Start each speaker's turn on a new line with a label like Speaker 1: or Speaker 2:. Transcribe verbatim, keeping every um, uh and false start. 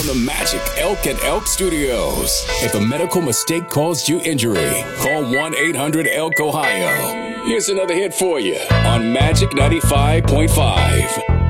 Speaker 1: from the Magic Elk and Elk Studios. If a medical mistake caused you injury, call one eight hundred elk ohio. Here's another hit for you on Magic ninety-five point five.